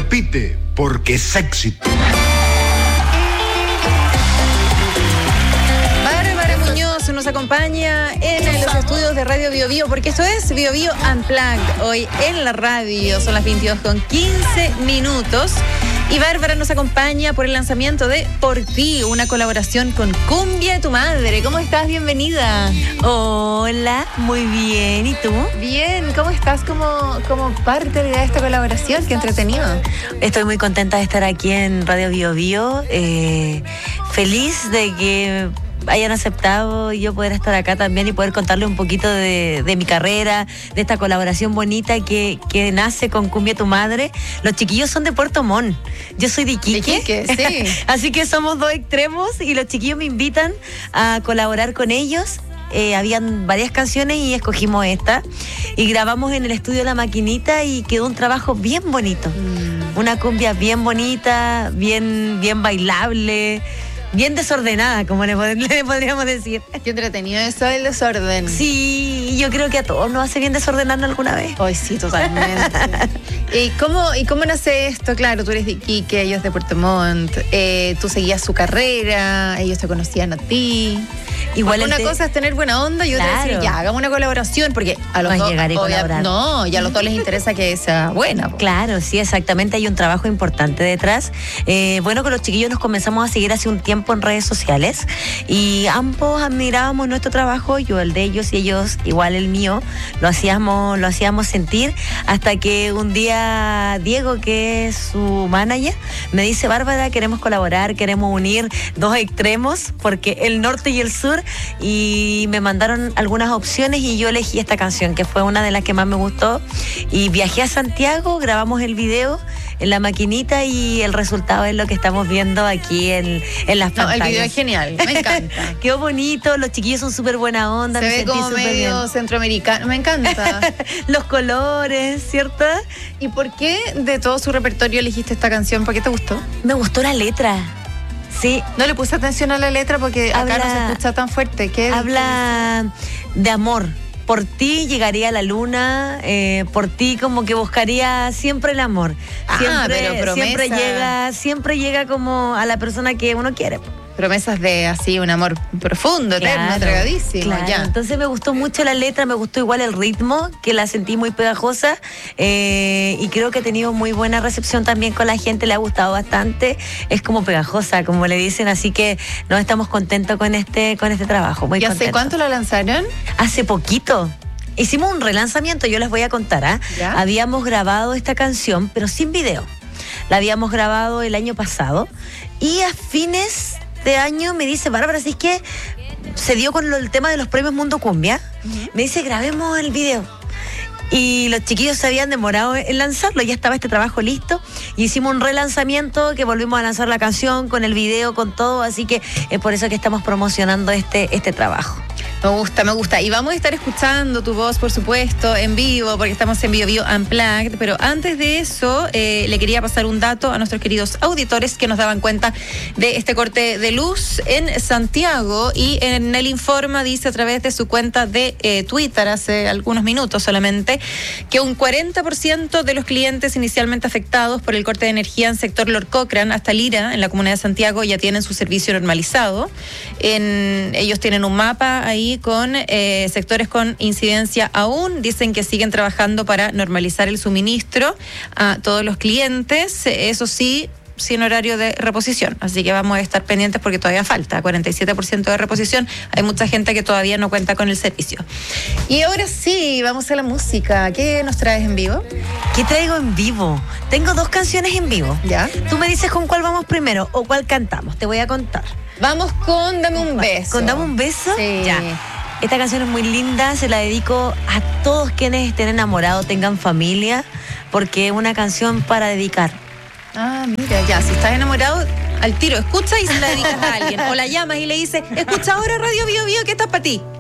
repite, porque es éxito. Bárbara Muñoz nos acompaña en los estudios de Radio Bio Bio, porque esto es Bio Bio Unplugged, hoy en la radio. Son las 22:15. Y Bárbara nos acompaña por el lanzamiento de Por Ti, una colaboración con Cumbia de tu Madre. ¿Cómo estás? Bienvenida. Hola, muy bien. ¿Y tú? Bien, ¿cómo estás como parte de esta colaboración? Qué entretenido. Estoy muy contenta de estar aquí en Radio Bio Bio. Feliz de que hayan aceptado y yo poder estar acá también y poder contarles un poquito de mi carrera, de esta colaboración bonita que nace con Cumbia Tu Madre. Los chiquillos son de Puerto Montt, yo soy de Iquique, sí. Así que somos dos extremos y los chiquillos me invitan a colaborar con ellos. Habían varias canciones y escogimos esta y grabamos en el estudio La Maquinita y quedó un trabajo bien bonito, una cumbia bien bonita, bien bailable, bien desordenada, como le podríamos decir. Qué entretenido eso del desorden. Sí, yo creo que a todos nos hace bien desordenarnos alguna vez. Hoy sí, totalmente. ¿Y cómo nace esto? Claro, tú eres de Iquique, ellos de Puerto Montt, tú seguías su carrera, ellos te conocían a ti. Igual una cosa es tener buena onda y otra claro. decir, ya, hagamos una colaboración, porque a los No dos, llegar y colaborar. No, y a los dos les interesa que sea buena. Claro, sí, exactamente, hay un trabajo importante detrás. Bueno, con los chiquillos nos comenzamos a seguir hace un tiempo en redes sociales y ambos admirábamos nuestro trabajo, yo el de ellos y ellos igual el mío, lo hacíamos sentir, hasta que un día Diego, que es su manager, me dice: Bárbara, queremos colaborar, queremos unir dos extremos, porque el norte y el sur, y me mandaron algunas opciones y yo elegí esta canción, que fue una de las que más me gustó, y viajé a Santiago, grabamos el video en La Maquinita y el resultado es lo que estamos viendo aquí en las pantallas. El video es genial, me encanta. Quedó bonito, los chiquillos son súper buena onda. Se ve como medio bien centroamericano, me encanta. Los colores, ¿cierto? ¿Y por qué de todo su repertorio elegiste esta canción? ¿Por qué te gustó? Me gustó la letra. Sí. No le puse atención a la letra porque acá no se escucha tan fuerte. Habla de amor. Por ti llegaría a la luna, por ti como que buscaría siempre el amor. Siempre llega como a la persona que uno quiere. Promesas de así un amor profundo, eterno, entregadísimo. Claro. Ya. Entonces me gustó mucho la letra, me gustó igual el ritmo, que la sentí muy pegajosa, y creo que ha tenido muy buena recepción también con la gente, le ha gustado bastante, es como pegajosa, como le dicen, así que nos estamos contentos con este trabajo. Muy ¿Y hace contentos. cuánto la lanzaron? Hace poquito. Hicimos un relanzamiento, yo les voy a contar, Habíamos grabado esta canción, pero sin video. La habíamos grabado el año pasado y a fines de año me dice: Bárbara, si es que se dio con el tema de los premios Mundo Cumbia, me dice: grabemos el video. Y los chiquillos se habían demorado en lanzarlo, ya estaba este trabajo listo y hicimos un relanzamiento que volvimos a lanzar la canción con el video, con todo, así que es por eso que estamos promocionando este trabajo. Me gusta. Y vamos a estar escuchando tu voz, por supuesto, en vivo, porque estamos en Bio Bio Unplugged. Pero antes de eso, le quería pasar un dato a nuestros queridos auditores que nos daban cuenta de este corte de luz en Santiago. Y en el Informa dice a través de su cuenta de Twitter, hace algunos minutos solamente, que un 40% de los clientes inicialmente afectados por el corte de energía en sector Lord Cochrane hasta Lira, en la comuna de Santiago, ya tienen su servicio normalizado. Ellos tienen un mapa ahí con sectores con incidencia aún. Dicen que siguen trabajando para normalizar el suministro a todos los clientes, eso sí, sin horario de reposición, así que vamos a estar pendientes porque todavía falta 47% de reposición, hay mucha gente que todavía no cuenta con el servicio. Y ahora sí, vamos a la música. ¿Qué nos traes en vivo? ¿Qué traigo en vivo? Tengo 2 canciones en vivo. ¿Ya? Tú me dices con cuál vamos primero o cuál cantamos, te voy a contar. Vamos con Dame un beso. ¿Con Dame un beso? Sí. Ya. Esta canción es muy linda, se la dedico a todos quienes estén enamorados, tengan familia, porque es una canción para dedicar. Ah, mira, ya, si estás enamorado, al tiro, escucha y se la dedicas a alguien. O la llamas y le dices: escucha ahora Radio Bio Bio, que está para ti.